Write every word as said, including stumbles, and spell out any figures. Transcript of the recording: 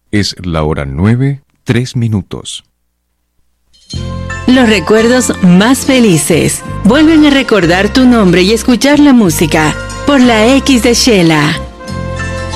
Es la hora nueve, tres minutos. Los recuerdos más felices vuelven a recordar tu nombre y escuchar la música por la X de Shela.